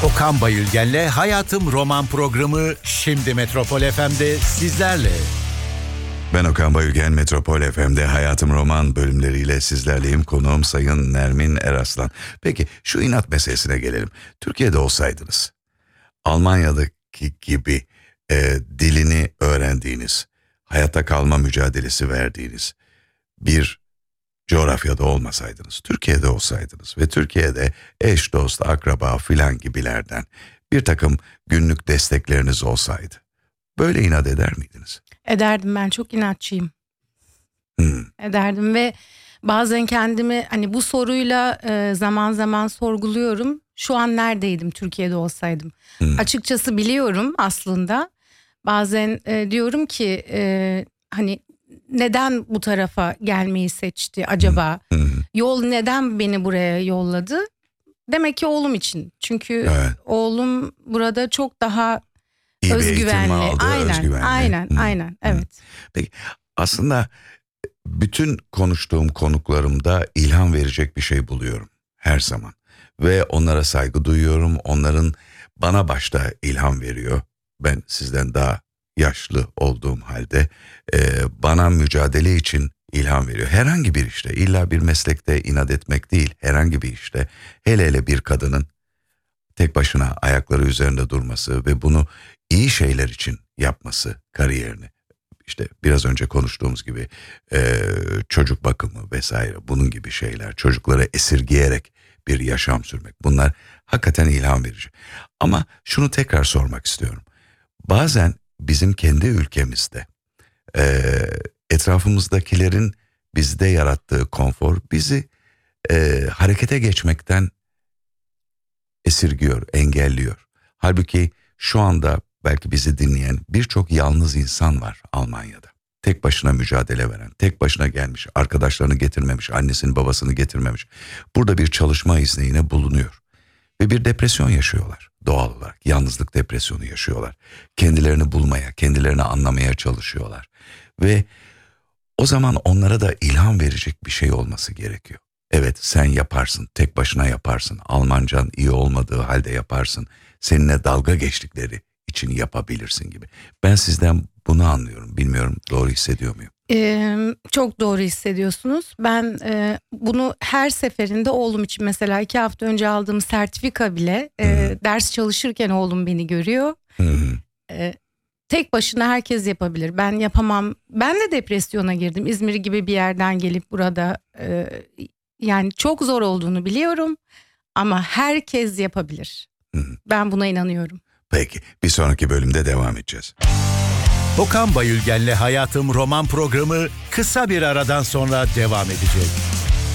Okan Bayülgen'le Hayatım Roman programı şimdi Metropol FM'de sizlerle. Ben Okan Bayülgen, Metropol FM'de Hayatım Roman bölümleriyle sizlerleyim. Konuğum Sayın Nermin Eraslan. Peki şu inat meselesine gelelim. Türkiye'de olsaydınız, Almanya'daki gibi dilini öğrendiğiniz, hayatta kalma mücadelesi verdiğiniz bir coğrafyada olmasaydınız, Türkiye'de olsaydınız ve Türkiye'de eş, dost, akraba filan gibilerden bir takım günlük destekleriniz olsaydı, böyle inat eder miydiniz? Ederdim, ben çok inatçıyım. Ederdim ve bazen kendimi hani bu soruyla zaman zaman sorguluyorum. Şu an neredeydim Türkiye'de olsaydım? Açıkçası biliyorum aslında. Bazen diyorum ki hani neden bu tarafa gelmeyi seçti acaba? Yol neden beni buraya yolladı? Demek ki oğlum için. Çünkü evet, oğlum burada çok daha İyi özgüvenli. Aynen. Aynen. Evet. Peki aslında bütün konuştuğum konuklarımda ilham verecek bir şey buluyorum her zaman. Ve onlara saygı duyuyorum. Onların bana başta ilham veriyor. Ben sizden daha yaşlı olduğum halde bana mücadele için ilham veriyor. Herhangi bir işte, illa bir meslekte inat etmek değil, herhangi bir işte, hele bir kadının tek başına ayakları üzerinde durması ve bunu iyi şeyler için yapması, kariyerini. İşte biraz önce konuştuğumuz gibi çocuk bakımı vesaire, bunun gibi şeyler, çocukları esirgeyerek bir yaşam sürmek, bunlar hakikaten ilham verici. Ama şunu tekrar sormak istiyorum. Bazen bizim kendi ülkemizde etrafımızdakilerin bizde yarattığı konfor bizi harekete geçmekten esirgiyor, engelliyor. Halbuki şu anda belki bizi dinleyen birçok yalnız insan var Almanya'da. Tek başına mücadele veren, tek başına gelmiş, arkadaşlarını getirmemiş, annesini babasını getirmemiş. Burada bir çalışma izniyle bulunuyor. Ve bir depresyon yaşıyorlar doğal olarak. Yalnızlık depresyonu yaşıyorlar. Kendilerini bulmaya, kendilerini anlamaya çalışıyorlar. Ve o zaman onlara da ilham verecek bir şey olması gerekiyor. Evet, sen yaparsın, tek başına yaparsın. Almancan iyi olmadığı halde yaparsın. Seninle dalga geçtikleri için yapabilirsin gibi. Ben sizden bunu anlıyorum. Bilmiyorum, doğru hissediyor muyum? Çok doğru hissediyorsunuz. Ben bunu her seferinde oğlum için, mesela 2 hafta önce aldığım sertifika bile ders çalışırken oğlum beni görüyor. Tek başına herkes yapabilir. Ben yapamam. Ben de depresyona girdim. İzmir gibi bir yerden gelip burada yani çok zor olduğunu biliyorum. Ama herkes yapabilir. Ben buna inanıyorum. Peki, bir sonraki bölümde devam edeceğiz. Okan Bayülgen'le Hayatım Roman programı kısa bir aradan sonra devam edecek.